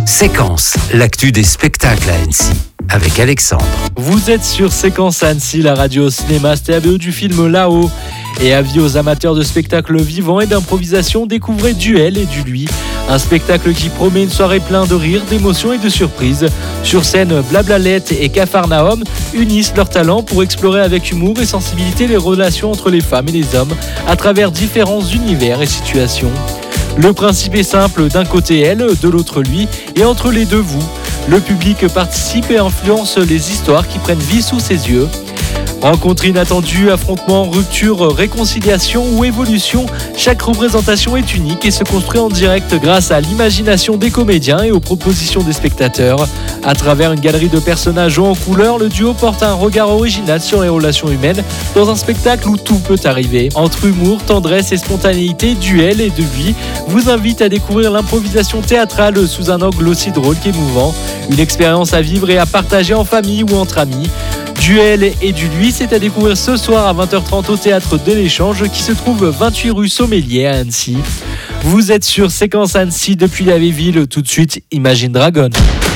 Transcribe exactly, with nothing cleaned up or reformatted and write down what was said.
Séquence, l'actu des spectacles à Annecy, avec Alexandre. Vous êtes sur Séquence Annecy, la radio cinéma stéréo du film Là-haut. Et avis aux amateurs de spectacles vivants et d'improvisation, découvrez Duel et du Lui, un spectacle qui promet une soirée plein de rires, d'émotions et de surprises. Sur scène, Blablalette et Capharnaüm unissent leurs talents pour explorer avec humour et sensibilité les relations entre les femmes et les hommes à travers différents univers et situations. Le principe est simple, d'un côté elle, de l'autre lui, et entre les deux vous. Le public participe et influence les histoires qui prennent vie sous ses yeux. Rencontre inattendue, affrontement, rupture, réconciliation ou évolution, chaque représentation est unique et se construit en direct grâce à l'imagination des comédiens et aux propositions des spectateurs. À travers une galerie de personnages hauts en couleur, le duo porte un regard original sur les relations humaines dans un spectacle où tout peut arriver. Entre humour, tendresse et spontanéité, Duel et de Lui vous invite à découvrir l'improvisation théâtrale sous un angle aussi drôle qu'émouvant. Une expérience à vivre et à partager en famille ou entre amis. Duel et du Lui, c'est à découvrir ce soir à vingt heures trente au Théâtre de l'Échange qui se trouve vingt-huit rue Sommelier à Annecy. Vous êtes sur Séquence Annecy depuis la vieille ville, tout de suite Imagine Dragon.